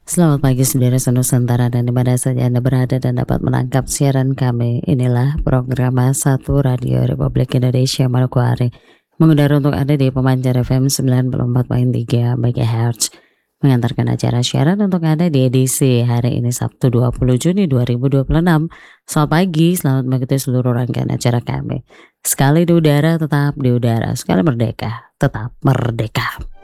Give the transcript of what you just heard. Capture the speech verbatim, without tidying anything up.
Selamat pagi saudara senusantara dan di mana saja Anda berada dan dapat menangkap siaran kami. Inilah program satu Radio Republik Indonesia Manokwari. Mengudara untuk Anda di pemancar F M sembilan puluh empat koma tiga MHz. Mengantarkan acara siaran untuk Anda di edisi hari ini Sabtu dua puluh Juni dua ribu dua puluh enam. Selamat pagi, selamat mengikuti seluruh rangkaian acara kami. Sekali di udara tetap di udara, sekali merdeka tetap merdeka.